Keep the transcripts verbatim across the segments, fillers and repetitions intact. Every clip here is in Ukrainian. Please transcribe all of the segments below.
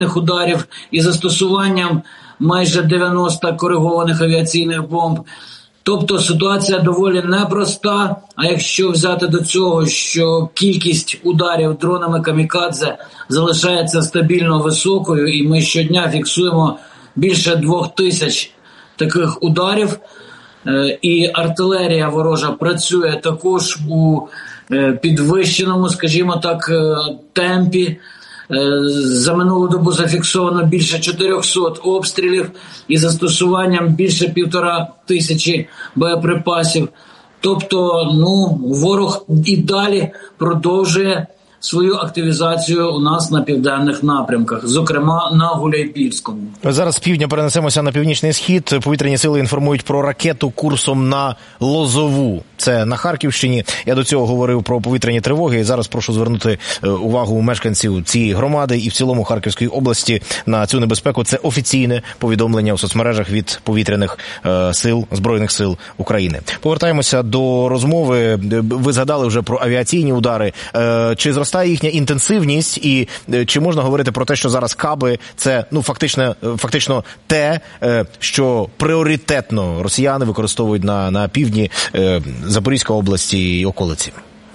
ударів і застосуванням майже дев'яносто коригованих авіаційних бомб. Тобто ситуація доволі непроста, а якщо взяти до цього, що кількість ударів дронами камікадзе залишається стабільно високою, і ми щодня фіксуємо більше двох тисяч таких ударів, і артилерія ворожа працює також у підвищеному, скажімо так, темпі. За минулу добу зафіксовано більше чотирьохсот обстрілів і застосуванням більше півтора тисячі боєприпасів. Тобто, ну, ворог і далі продовжує свою активізацію у нас на південних напрямках, зокрема на Гуляйпільському. Зараз з півдня перенесемося на північний схід. Повітряні сили інформують про ракету курсом на Лозову. Це на Харківщині. Я до цього говорив про повітряні тривоги. І зараз прошу звернути увагу мешканців цієї громади і в цілому Харківської області на цю небезпеку. Це офіційне повідомлення у соцмережах від повітряних е, сил, Збройних сил України. Повертаємося до розмови. Ви згадали вже про авіаційні удари. Е, чи зростає їхня інтенсивність, і чи можна говорити про те, що зараз каби – це, ну, фактично, фактично те, що пріоритетно росіяни використовують на, на півдні Запорізької області і околиці?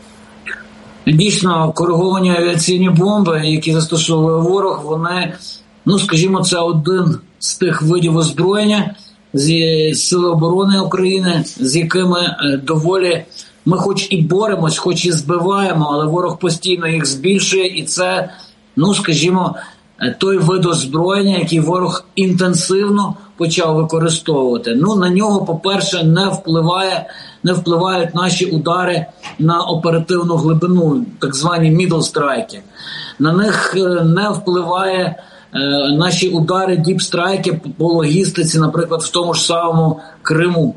Дійсно, кориговані авіаційні бомби, які застосовує ворог, вони, ну, скажімо, це один з тих видів озброєння з Сили оборони України, з якими доволі ми хоч і боремось, хоч і збиваємо, але ворог постійно їх збільшує, і це, ну, скажімо, той вид озброєння, який ворог інтенсивно почав використовувати. Ну, на нього, по-перше, не впливає, не впливають наші удари на оперативну глибину, так звані middle strike. На них не впливає е, наші удари діп-страйки по логістиці, наприклад, в тому ж самому Криму.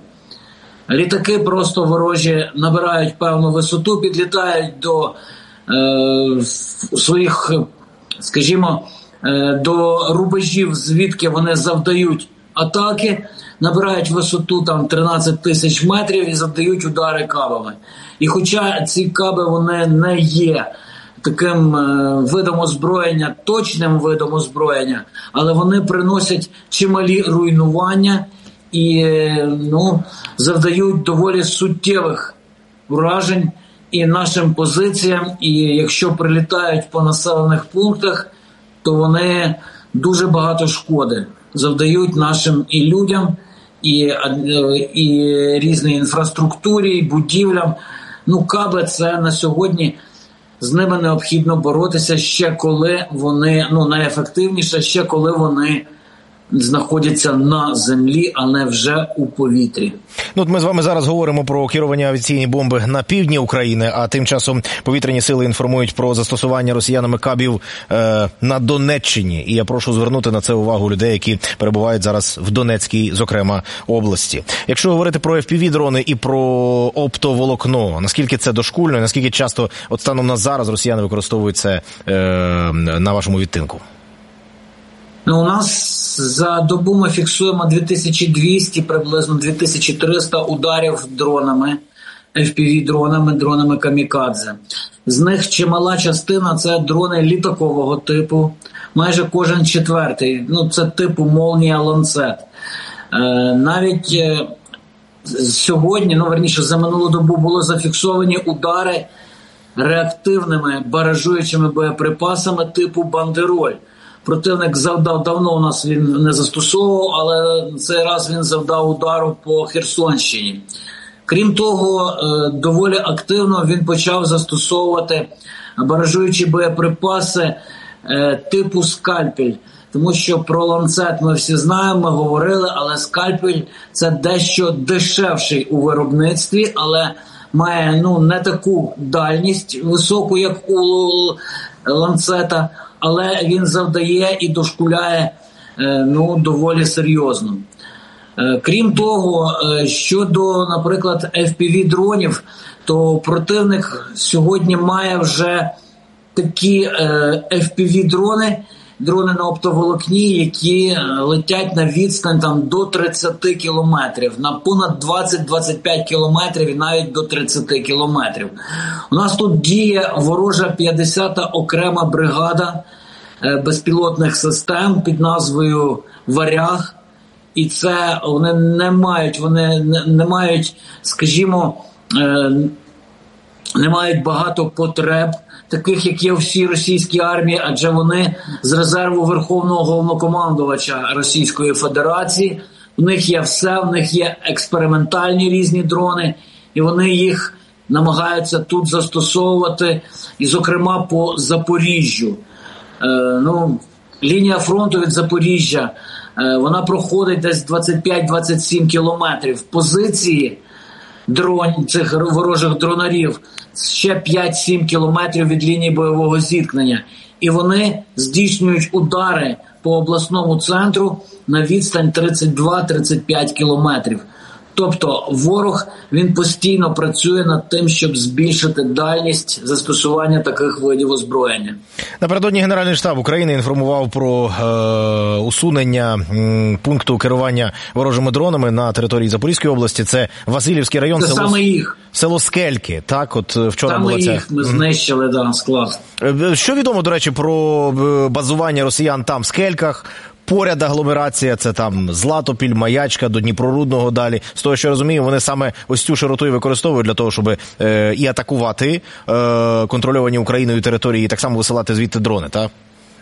Літаки просто ворожі набирають певну висоту, підлітають до е, своїх, скажімо, е, до рубежів, звідки вони завдають атаки, набирають висоту там тринадцять тисяч метрів і завдають удари кабами. І хоча ці каби, вони не є таким е, видом озброєння, точним видом озброєння, але вони приносять чималі руйнування і, ну, завдають доволі суттєвих вражень і нашим позиціям, і якщо прилітають по населених пунктах, то вони дуже багато шкоди завдають нашим і людям, і, і різній інфраструктурі, і будівлям. Ну, каби – це на сьогодні, з ними необхідно боротися ще коли вони, ну, найефективніше, ще коли вони знаходяться на землі, а не вже у повітрі. Ну, от ми з вами зараз говоримо про керовані авіаційні бомби на півдні України, а тим часом повітряні сили інформують про застосування росіянами кабів е, на Донеччині. І я прошу звернути на це увагу людей, які перебувають зараз в Донецькій, зокрема, області. Якщо говорити про еф пі ві-дрони і про оптоволокно, наскільки це дошкульно і наскільки часто, от станом на зараз, росіяни використовують це е, на вашому відтинку? Ну, у нас за добу ми фіксуємо дві тисячі двісті, приблизно дві тисячі триста ударів дронами, еф пі ві-дронами, дронами камікадзе. З них чимала частина – це дрони літакового типу, майже кожен четвертий, ну це типу «Молнія Ланцет». Е, навіть е, сьогодні, ну верніше за минулу добу, були зафіксовані удари реактивними баражуючими боєприпасами типу «Бандероль». Противник завдав, давно у нас він не застосовував, але цей раз він завдав удару по Херсонщині. Крім того, доволі активно він почав застосовувати баражуючі боєприпаси типу «Скальпель». Тому що про ланцет ми всі знаємо, ми говорили, але «Скальпель» – це дещо дешевший у виробництві, але має, ну, не таку дальність високу, як у ланцета, але він завдає і дошкуляє, ну, доволі серйозно. Крім того, щодо, наприклад, еф пі ві-дронів, то противник сьогодні має вже такі еф пі ві-дрони, дрони на оптоволокні, які летять на відстань там до тридцяти кілометрів, на понад двадцять-двадцять п'ять кілометрів і навіть до тридцяти кілометрів. У нас тут діє ворожа п'ятдесята окрема бригада, безпілотних систем під назвою «Варяг». І це вони не мають, вони не, не мають, скажімо, е, не мають багато потреб, таких, як є у всій російській армії, адже вони з резерву Верховного Головнокомандувача Російської Федерації. У них є все, в них є експериментальні різні дрони, і вони їх намагаються тут застосовувати, і, зокрема, по Запоріжжю. Е, ну, лінія фронту від Запоріжжя, е, вона проходить десь двадцять п'ять - двадцять сім кілометрів. Позиції дрон, цих ворожих дронарів ще п'ять - сім кілометрів від лінії бойового зіткнення. І вони здійснюють удари по обласному центру на відстань тридцять два - тридцять п'ять кілометрів. Тобто ворог, він постійно працює над тим, щоб збільшити дальність застосування таких видів озброєння. Напередодні Генеральний штаб України інформував про е, усунення м, пункту керування ворожими дронами на території Запорізької області. Це Васильівський район, Це село, саме їх. село Скельки. Так, от вчора саме була ця... їх ми знищили, да, склад. Що відомо, до речі, про базування росіян там в Скельках? Поряд агломерація, це там Златопіль, Маячка, до Дніпрорудного далі. З того, що я розумію, вони саме ось цю широту і використовують для того, щоб е, і атакувати е, контрольовані Україною території, і так само висилати звідти дрони, так?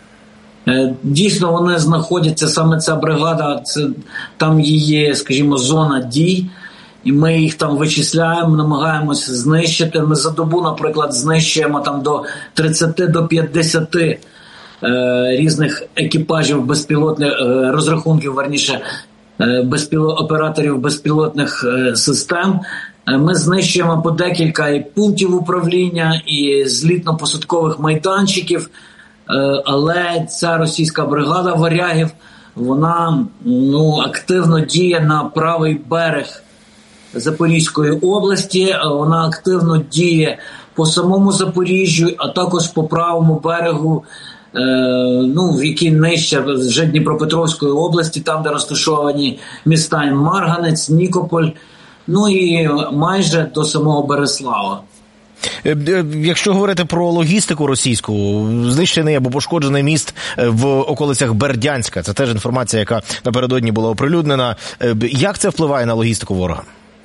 Дійсно, вони знаходяться, саме ця бригада, це, там її, скажімо, зона дій, і ми їх там вичисляємо, намагаємося знищити. Ми за добу, наприклад, знищуємо там до тридцяти до п'ятдесяти різних екіпажів безпілотних, розрахунків, верніше, безпіло, операторів безпілотних систем. Ми знищуємо по декілька і пунктів управління, і злітно-посадкових майданчиків, але ця російська бригада варягів, вона ну, активно діє на правий берег Запорізької області, вона активно діє по самому Запоріжжю, а також по правому берегу, ну, в якій нижче вже Дніпропетровської області, там, де розташовані міста Марганець, Нікополь, ну і майже до самого Береслава. Якщо говорити про логістику російську, знищений або пошкоджений міст в околицях Бердянська, це теж інформація, яка напередодні була оприлюднена. Як це впливає на логістику ворога?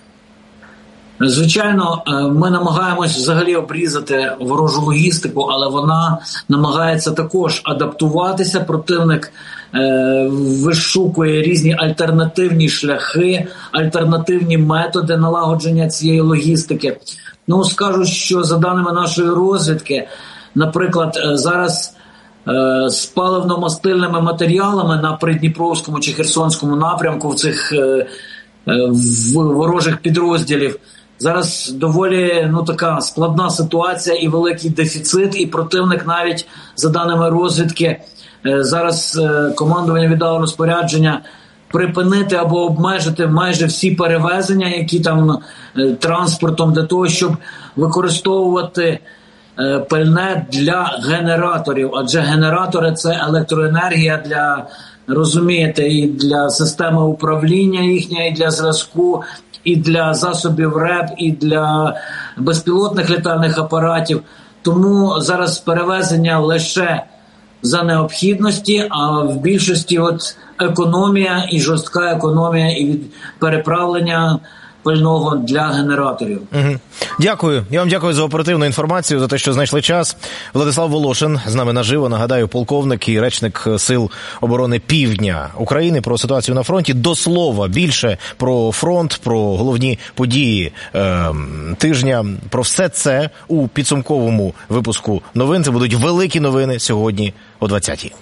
Звичайно, ми намагаємось взагалі обрізати ворожу логістику, але вона намагається також адаптуватися. Противник е, вишукує різні альтернативні шляхи, альтернативні методи налагодження цієї логістики. Ну, скажу, що за даними нашої розвідки, наприклад, зараз е, з паливно-мастильними матеріалами на Придніпровському чи Херсонському напрямку в цих е, в ворожих підрозділів зараз доволі ну, така складна ситуація і великий дефіцит, і противник навіть, за даними розвідки, зараз командування віддало розпорядження припинити або обмежити майже всі перевезення, які там транспортом, для того, щоб використовувати пальне для генераторів. Адже генератори – це електроенергія для, розумієте, і для системи управління їхньої, і для зв'язку, і для засобів РЕП, і для безпілотних літальних апаратів. Тому зараз перевезення лише за необхідності, а в більшості от економія і жорстка економія і від переправлення пального для генераторів. Угу. Дякую. Я вам дякую за оперативну інформацію, за те, що знайшли час. Владислав Волошин з нами наживо, нагадаю, полковник і речник Сил оборони Півдня України, про ситуацію на фронті. До слова, більше про фронт, про головні події е, тижня, про все це у підсумковому випуску новин. Це будуть великі новини сьогодні о двадцятій.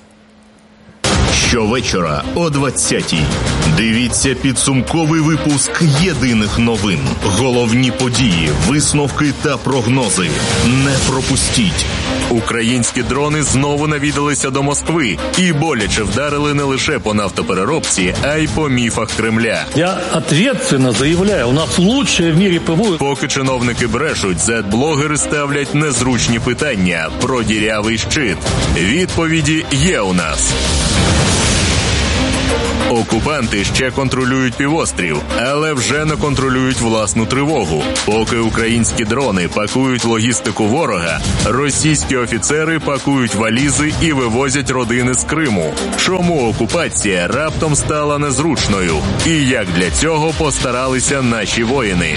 Щовечора о двадцятій. Дивіться підсумковий випуск єдиних новин. Головні події, висновки та прогнози. Не пропустіть. Українські дрони знову навідалися до Москви і боляче вдарили не лише по нафтопереробці, а й по міфах Кремля. Я ответственно заявляю, у нас лучшее в мире ПВО. Поки чиновники брешуть, зет-блогери ставлять незручні питання про дірявий щит. Відповіді є у нас. О Окупанти ще контролюють півострів, але вже не контролюють власну тривогу. Поки українські дрони пакують логістику ворога, російські офіцери пакують валізи і вивозять родини з Криму. Чому окупація раптом стала незручною? І як для цього постаралися наші воїни?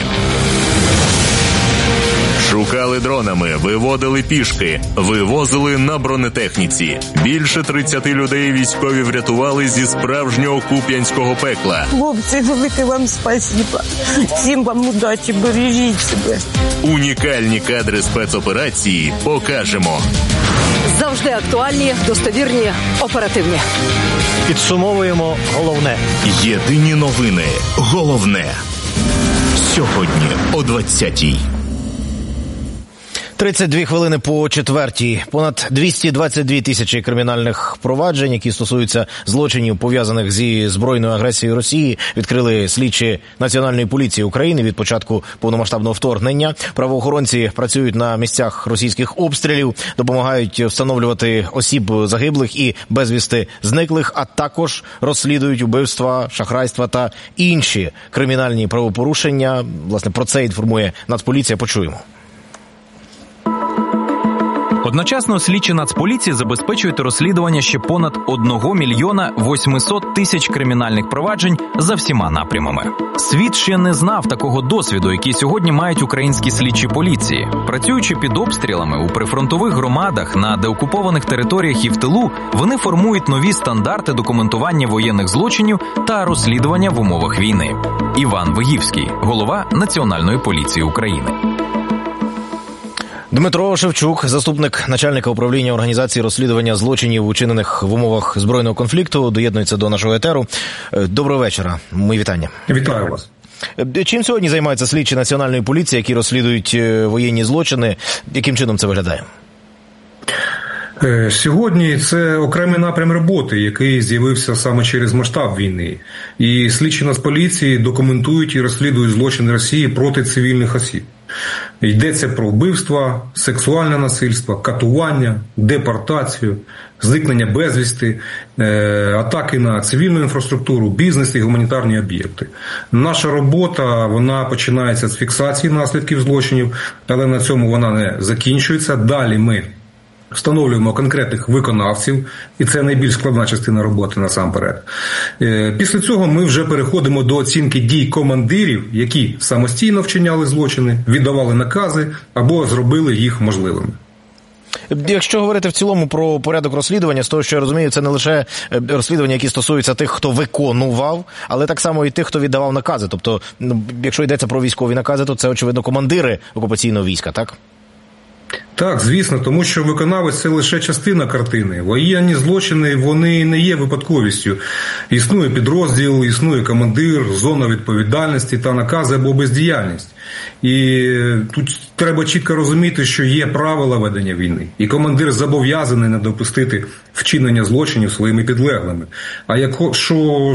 Шукали дронами, виводили пішки, вивозили на бронетехніці. Більше тридцяти людей військові врятували зі справжнього куп'янського пекла. Хлопці, велике вам спасибо. Всім вам удачі, бережіть себе. Унікальні кадри спецоперації покажемо. Завжди актуальні, достовірні, оперативні. Підсумовуємо головне. Єдині новини. Головне. Сьогодні о двадцятій. тридцять дві хвилини по четвертій. Понад двісті двадцять дві тисячі кримінальних проваджень, які стосуються злочинів, пов'язаних зі збройною агресією Росії, відкрили слідчі Національної поліції України від початку повномасштабного вторгнення. Правоохоронці працюють на місцях російських обстрілів, допомагають встановлювати осіб загиблих і безвісти зниклих, а також розслідують убивства, шахрайства та інші кримінальні правопорушення. Власне, про це інформує Нацполіція. Почуємо. Одночасно слідчі Нацполіції забезпечують розслідування ще понад одного мільйона восьмисот тисяч кримінальних проваджень за всіма напрямами. Світ ще не знав такого досвіду, який сьогодні мають українські слідчі поліції. Працюючи під обстрілами у прифронтових громадах, на деокупованих територіях і в тилу, вони формують нові стандарти документування воєнних злочинів та розслідування в умовах війни. Іван Вигівський, голова Національної поліції України. Дмитро Шевчук, заступник начальника управління організації розслідування злочинів, учинених в умовах збройного конфлікту, доєднується до нашого етеру. Доброго вечора. Мої вітання. Вітаю вас. Чим сьогодні займаються слідчі Національної поліції, які розслідують воєнні злочини? Яким чином це виглядає? Сьогодні це окремий напрям роботи, який з'явився саме через масштаб війни. І слідчі Нацполіції документують і розслідують злочини Росії проти цивільних осіб. Йдеться про вбивства, сексуальне насильство, катування, депортацію, зникнення безвісти, атаки на цивільну інфраструктуру, бізнес і гуманітарні об'єкти. Наша робота, вона починається з фіксації наслідків злочинів, але на цьому вона не закінчується. Далі ми встановлюємо конкретних виконавців, і це найбільш складна частина роботи насамперед. Після цього ми вже переходимо до оцінки дій командирів, які самостійно вчиняли злочини, віддавали накази або зробили їх можливими. Якщо говорити в цілому про порядок розслідування, з того, що я розумію, це не лише розслідування, які стосуються тих, хто виконував, але так само і тих, хто віддавав накази. Тобто, якщо йдеться про військові накази, то це, очевидно, командири окупаційного війська, так? Так, звісно, тому що виконавець – це лише частина картини. Воєнні злочини, вони не є випадковістю. Існує підрозділ, існує командир, зона відповідальності та накази або бездіяльність. І тут треба чітко розуміти, що є правила ведення війни. І командир зобов'язаний не допустити вчинення злочинів своїми підлеглими. А якщо